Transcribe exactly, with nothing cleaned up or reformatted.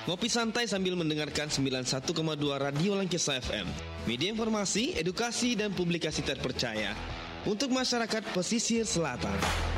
Ngopi santai sambil mendengarkan sembilan puluh satu koma dua Radio Langgesa F M. Media informasi, edukasi, dan publikasi terpercaya untuk masyarakat pesisir selatan.